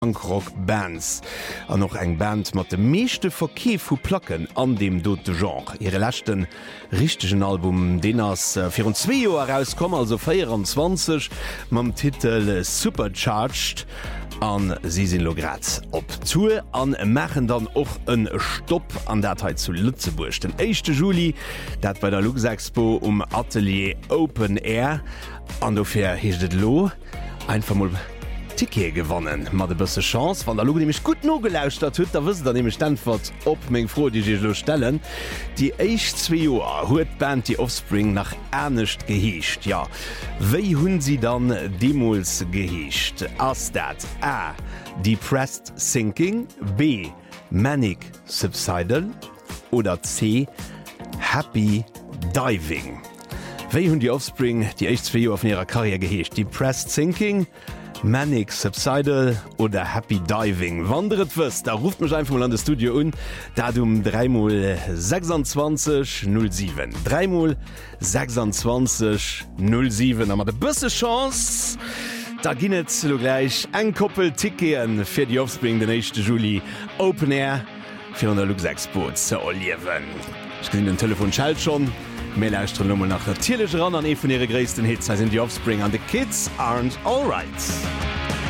Punkrock-Bands. An noch eng Band mat de meeschte Verkeef vu Placken an dem dote Genre. Ihre lächten richtigen Album, den ass 4 Joer herauskom, also 24, mam Titel Supercharged. An sie sinn lograt op Tour an machen dann och een Stopp an Datheit zu Lützeburg. Den 1. Juli, dat bei der Luxexpo Atelier Open Air. An dofir hiechtet lo einfach mal Ticket gewonnen. Ma de bësse Chance, van der Luge nämlich gut no gelauscht huet, da wësse der nämlich Stanford op még froh, die ich lo stellen. Die 2 Joer huet Band die Offspring nach ernstnecht geheescht. Ja, wéi hunn sie dann Demos geheescht? Ass dat A. Depressed Thinking, B. Manic Subsidal oder C. Happy Diving. Wéi hunn die Offspring die 2 Joer auf ihrer Karriere geheescht? Depressed Thinking, Manic Subsidal oder Happy Diving. Wanderet wëst, da ruft mech einfach mal an das Studio un, dat 3x2607. 3x2607. Aber de bësse Chance, da ginnet lo gleich eng Koppel Ticketen fir die Offspring den 1. Juli Open Air fir an der Luxexpo ze erliewen. Ich gesinn den Telefon schalt schon. Mailstrommer nach natürlich ran an von ihre größten Hits sind die Offspring and the Kids aren't alright.